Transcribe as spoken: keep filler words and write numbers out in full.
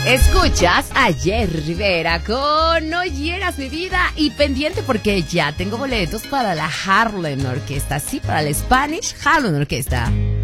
Escuchas a Jerry Rivera con No hieras mi vida y pendiente porque ya tengo boletos para la Harlem Orquesta, sí, para la Spanish Harlem Orquesta.